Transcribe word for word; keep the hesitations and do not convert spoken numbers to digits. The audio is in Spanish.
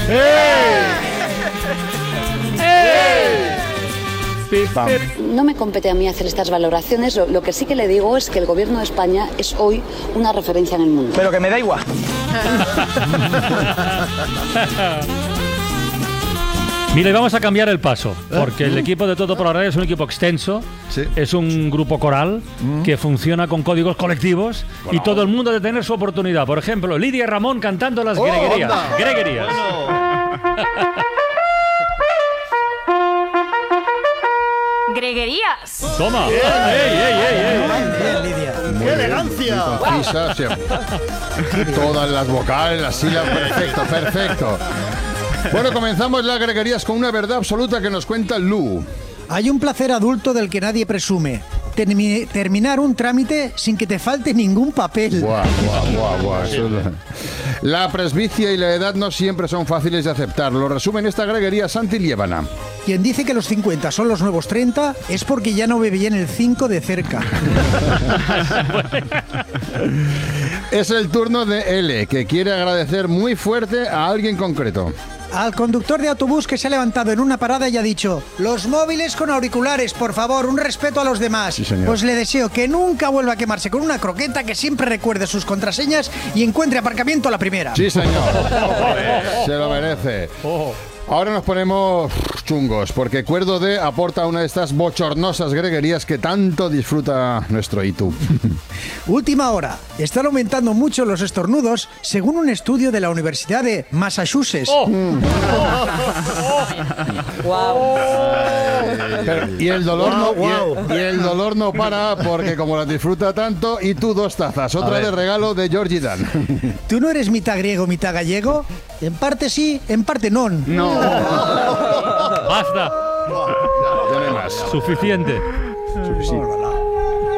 No me compete a mí hacer estas valoraciones. Lo, lo que sí que le digo es que el gobierno de España es hoy una referencia en el mundo. Pero que me da igual. Mire, vamos a cambiar el paso, porque el equipo de Toto por la Radio es un equipo extenso, sí. Es un grupo coral mm. que funciona con códigos colectivos wow. y todo el mundo debe tener su oportunidad. Por ejemplo, Lidia y Ramón cantando las oh, greguerías. Onda. Greguerías. Bueno. Greguerías. Toma. Bien. ¡Ey, ey, ey, ey! Muy bien, Lidia. Muy ¡Qué elegancia! Muy concisa, wow. Todas las vocales, las sílabas, perfecto, perfecto. Bueno, comenzamos las greguerías con una verdad absoluta que nos cuenta Lu. Hay un placer adulto del que nadie presume. Termi- terminar un trámite sin que te falte ningún papel. Buah, buah, buah, buah. Eso es... La presbicia y la edad no siempre son fáciles de aceptar. Lo resume en esta greguería Santi Liébana. Quien dice que los cincuenta son los nuevos treinta es porque ya no ve bien el cinco de cerca. Es el turno de L, que quiere agradecer muy fuerte a alguien concreto. Al conductor de autobús que se ha levantado en una parada y ha dicho: los móviles con auriculares, por favor, un respeto a los demás. Sí, señor. Pues le deseo que nunca vuelva a quemarse con una croqueta, que siempre recuerde sus contraseñas y encuentre aparcamiento a la primera. Sí, señor. Se lo merece. Oh. Ahora nos ponemos chungos, porque Cuerdo D aporta una de estas bochornosas greguerías que tanto disfruta nuestro Itu. Última hora. Están aumentando mucho los estornudos, según un estudio de la Universidad de Massachusetts. Oh. Mm. Wow. Pero, y el dolor wow, no wow. Y, el, y el dolor no para, porque como la disfruta tanto, y tú dos tazas, otra de regalo de Georgie Dan. ¿Tú no eres mitad griego, mitad gallego? En parte sí, en parte no. No. Basta. Ya no hay más. Suficiente. Suficiente.